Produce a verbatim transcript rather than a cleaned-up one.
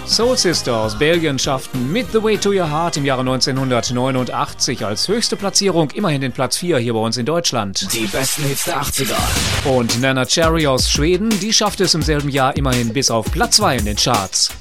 Soul Sister aus Belgien schafften mit The Way to Your Heart im Jahre neunzehnhundertneunundachtzig als höchste Platzierung immerhin den Platz vier hier bei uns in Deutschland. Die besten Hits der achtziger. Und Neneh Cherry aus Schweden, die schaffte es im selben Jahr immerhin bis auf Platz zwei in den Charts.